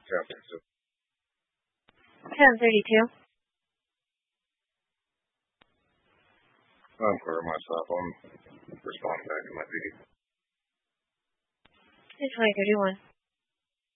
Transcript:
San Francisco. 1032. I'm clear myself. I'm responding back to my video. 2031.